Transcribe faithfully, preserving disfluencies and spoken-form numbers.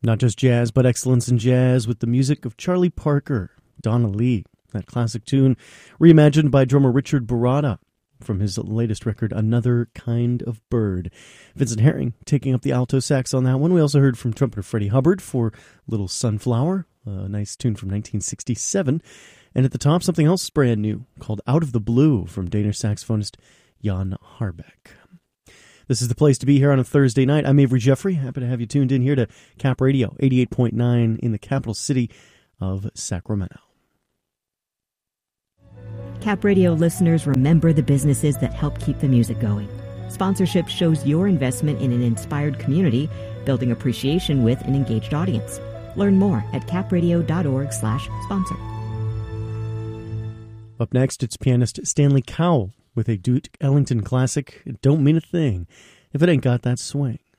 Not just jazz, but excellence in jazz with the music of Charlie Parker, Donna Lee. That classic tune reimagined by drummer Richard Baratta from his latest record, Another Kind of Bird. Vincent Herring taking up the alto sax on that one. We also heard from trumpeter Freddie Hubbard for Little Sunflower, a nice tune from nineteen sixty-seven. And at the top, something else brand new called Out of the Blue from Danish saxophonist Jan Harbeck. This is the place to be here on a Thursday night. I'm Avery Jeffrey. Happy to have you tuned in here to Cap Radio, eighty-eight point nine in the capital city of Sacramento. Cap Radio listeners, remember the businesses that help keep the music going. Sponsorship shows your investment in an inspired community, building appreciation with an engaged audience. Learn more at capradio.org slash sponsor. Up next, it's pianist Stanley Cowell with a Duke Ellington classic, Don't Mean a Thing If It Ain't Got That Swing.